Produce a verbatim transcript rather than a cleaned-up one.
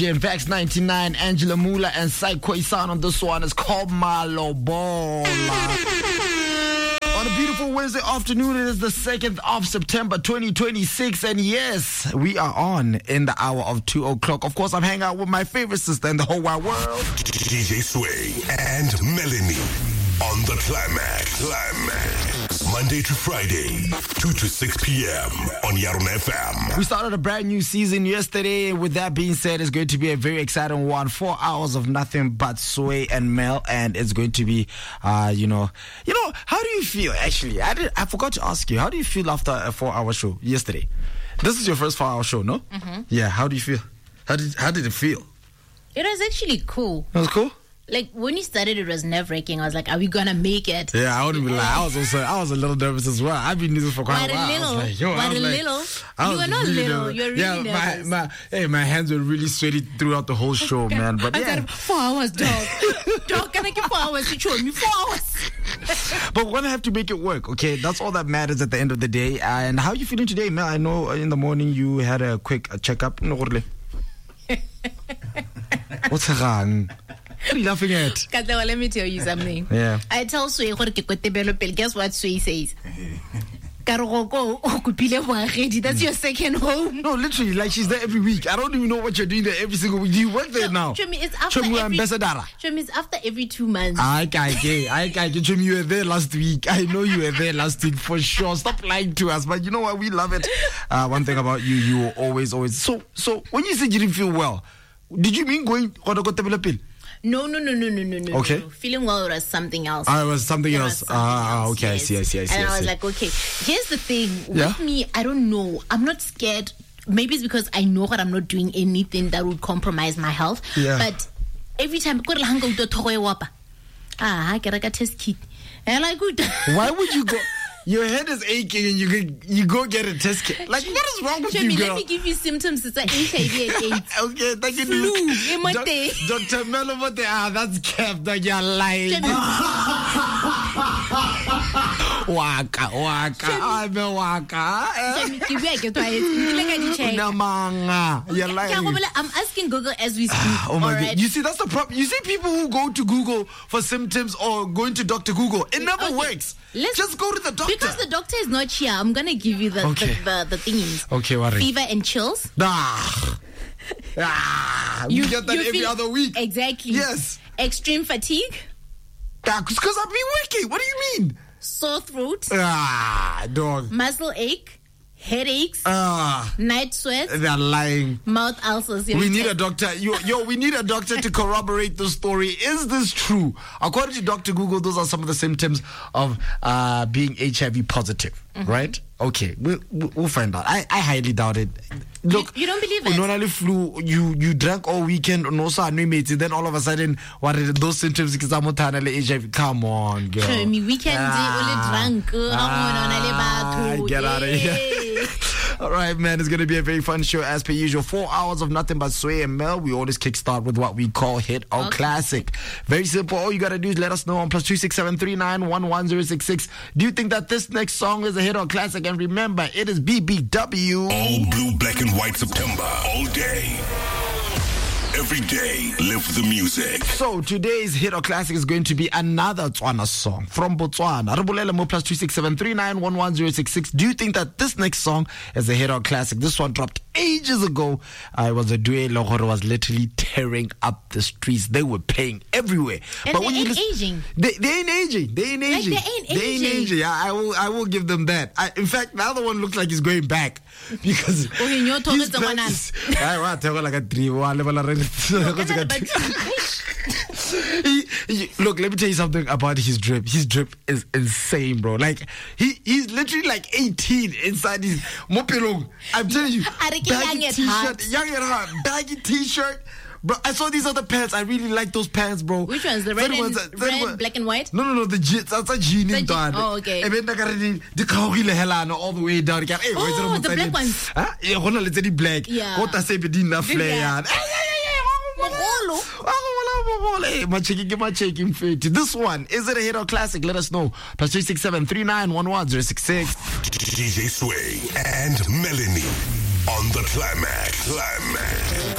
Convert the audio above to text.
In Vax ninety-nine, Angela Mula and Psycho Isan on this one. It's called Malobola. On a beautiful Wednesday afternoon, it is the second of September twenty twenty-six, and yes, we are on in the hour of two o'clock. Of course, I'm hanging out with my favorite sister in the whole wide world, D J Sway and Melanie on the Climax. Climax. Monday to Friday, two to six p.m. on Yarun F M. We started a brand new season yesterday. With that being said, it's going to be a very exciting one. Four hours of nothing but Sway and Mel, and it's going to be, uh, you know, you know, how do you feel, actually? I did, I forgot to ask you, how do you feel after a four-hour show yesterday? This is your first four-hour show, no? Mm-hmm. Yeah, how do you feel? How did, how did it feel? It was actually cool. It was cool? Like, when you started, it was nerve-wracking. I was like, are we going to make it? Yeah, I wouldn't be like, I was also, I was a little nervous as well. I've been doing this for quite What a while. a little. I was like, yo, what I was a like, little. I You was were not really little. nervous. You were really yeah, nervous. My, my, hey, my hands were really sweaty throughout the whole show, man. But I yeah. said, four hours, dog. Dog, can I get four hours to show me? Four hours. But we're going to have to make it work, okay? That's all that matters at the end of the day. And how are you feeling today, Mel? I know in the morning you had a quick uh, checkup. What's wrong? What are you laughing at? Katlewa, let me tell you something. Yeah. I tell Sway, guess what Sway says? That's your second home. No, literally, like she's there every week. I don't even know what you're doing there every single week. Do you work there now? Show me, it's after Chomu every, ambassador. show me, it's after every two months. I can't get, I can't get. You were there last week. I know you were there last week for sure. Stop lying to us. But you know what? We love it. Uh, one thing about you, you were always, always. So, so when you said you didn't feel well, did you mean going on a pill? No, no, no, no, no, no, no. Okay. No. Feeling well was something else. Ah, it was something It was else. something Ah, else, okay. yes. I see, I see, I see. And I I was see. like, okay, here's the thing. Yeah? With me, I don't know. I'm not scared. Maybe it's because I know that I'm not doing anything that would compromise my health. Yeah. But every time, ah, I get a test kit. And like, good. Why would you go? Your head is aching and you go, you go get a test kit. Like, what is wrong with Show you, me, girl? let me give you symptoms. It's like H I V and AIDS. Okay, thank you. Flu, Doc- emote. Doctor Melomote, ah, that's kept. Like, you're lying. Waka, waka, I'm a waka. Namanga, you're lying. I'm asking Google as we speak. Oh my All God! right. You see, that's the problem. You see, people who go to Google for symptoms or going to Doctor Google, it never Okay, works. let's- Just go to the doctor. Because the doctor is not here, I'm gonna give you the Okay. the, the, the things. Okay, worry. Fever and chills. Ah, ah, you, get that you every feel- other week. Exactly. Yes. Extreme fatigue, Because I've been working. What do you mean? sore throat, Ah, dog. muscle ache, headaches, Ah, night sweats, they're lying. mouth ulcers. We need a doctor. Yo, yo, we need a doctor to corroborate the story. Is this true? According to Doctor Google, those are some of the symptoms of uh, being H I V positive, Mm-hmm. right? Okay, we'll, we'll find out. I, I highly doubt it. Look, You- you don't believe it? Normally flu, you you drank all weekend, no so mates, then all of a sudden, what are those symptoms? H I V. Come on, girl. Show me weekend Ah, drunk. ah, get out of here. All right, man, it's going to be a very fun show as per usual. Four hours of nothing but Sway and Mel. We always kickstart with what we call Hit or Okay. Classic. Very simple. All you got to do is let us know on plus two six seven three nine one one zero six six. Do you think that this next song is a hit or classic? And remember, it is B B W. All blue, black, and white September. All day. Every day, live the music. So today's hit or classic is going to be another Tswana song from Botswana. Re mo plus two six seven three nine one one zero six six. Do you think that this next song is a hit or classic? This one dropped ages ago. Uh, it was a duet. Logoro was literally tearing up the streets. They were playing everywhere. And they ain't aging. They, they ain't aging. They ain't Like, aging. they ain't They ain't aging. aging. I, I will. I will give them that. I, in fact, the other one looks like he's going back because Okay, you're talking his to back one is- I want to talk like a three. Wa- level already. He- he- look, let me tell you something about his drip. His drip is insane, bro. Like he, he's literally like eighteen inside his mopelong. I'm telling you, I reckon baggy young at t-shirt, heart. young at heart, baggy t-shirt. Bro, I saw these other pants. I really like those pants, bro. Which ones? The red, Third and, ones, uh, third red one- black and white? No, no, no. The jeans. That's a jean The in je- down. oh, okay. And then the the the kawile helano all the way down. Hey, where's Oh, the motsadi? black ones. Huh? Yeah, hold on, let's say the black. Yeah. What I say, bedina flare. Yeah. Hey, this one, is it a hit or classic? Let us know. Plus three six seven three nine one one zero six six. D J Sway and Melanie on the Climax. Climax.